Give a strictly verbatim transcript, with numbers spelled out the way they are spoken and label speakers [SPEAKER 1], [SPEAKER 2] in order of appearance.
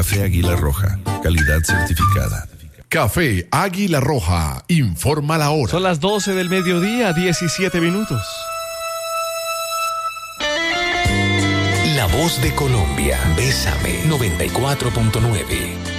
[SPEAKER 1] Café Águila Roja, calidad certificada.
[SPEAKER 2] Café Águila Roja, informa la hora.
[SPEAKER 3] Son las doce del mediodía, diecisiete minutos.
[SPEAKER 4] La voz de Colombia, Bésame, noventa y cuatro punto nueve.